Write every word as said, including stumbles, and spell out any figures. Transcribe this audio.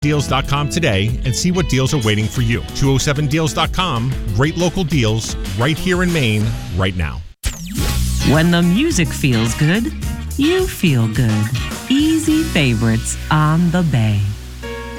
deals dot com today and see what deals are waiting for you. two oh seven deals dot com, great local deals right here in Maine, right now. When the music feels good, you feel good. Easy Favorites on the Bay.